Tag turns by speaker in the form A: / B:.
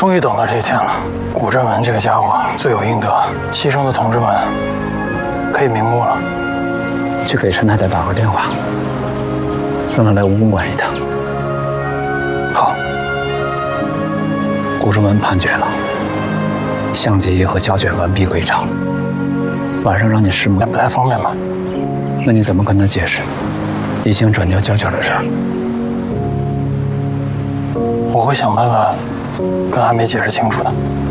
A: 终于等到这一天了。古振文这个家伙罪有应得，牺牲的同志们可以瞑目了。
B: 去给陈太太打个电话，让她来武功馆一趟。
A: 好。
B: 古振文判决了，项籍和胶卷完璧归赵。晚上让你拭目，
A: 不太方便吧？
B: 那你怎么跟他解释已经转交胶卷的事儿？
A: 我会想办法跟阿梅解释清楚的。